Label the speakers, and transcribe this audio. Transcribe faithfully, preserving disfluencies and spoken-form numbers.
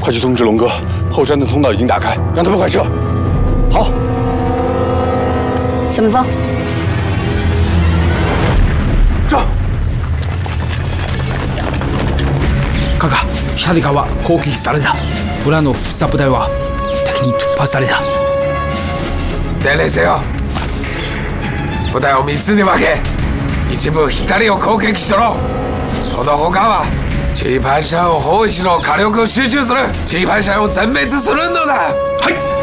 Speaker 1: 快去通知龙哥，后山的通道已经打开，让他们快撤。
Speaker 2: 好。
Speaker 3: 小蜜蜂，
Speaker 1: 上。
Speaker 4: カカ、左側攻撃された。裏の房部隊は敵に突破された。
Speaker 5: 伝令せよ。部隊を三つに分け、一部左を攻撃しろ。その他はチーパンシャンを包囲しろ。火力を集中する。チーパンシャンを全滅するのだ。
Speaker 2: はい。